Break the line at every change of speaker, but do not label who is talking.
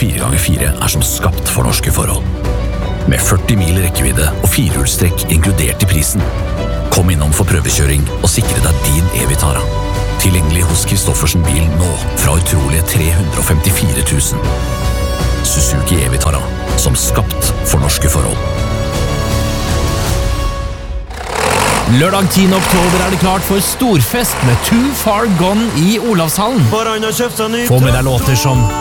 4x4 som skapt for norske forhold. Med 40 mil rekkevidde og 4-hjulstrekk inkludert i prisen. Kom innom for prøvekjøring og sikre deg din E-Vitara. Tilgjengelig hos Kristoffersen bil nå fra utrolige 354 000. Suzuki E-Vitara, som skapt for norske forhold.
Lørdag 10. oktober det klart for storfest med Too Far Gone i Olavshallen. Få med deg låter som